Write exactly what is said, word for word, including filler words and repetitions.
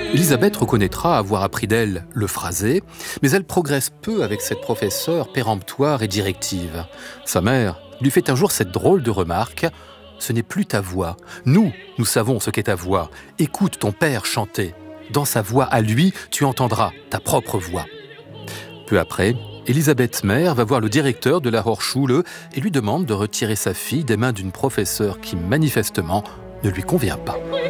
Elisabeth reconnaîtra avoir appris d'elle le phrasé, mais elle progresse peu avec cette professeure péremptoire et directive. Sa mère lui fait un jour cette drôle de remarque: « Ce n'est plus ta voix. Nous, nous savons ce qu'est ta voix. Écoute ton père chanter. Dans sa voix à lui, tu entendras ta propre voix. » Peu après, Elisabeth mère va voir le directeur de la Hochschule et lui demande de retirer sa fille des mains d'une professeure qui, manifestement, ne lui convient pas.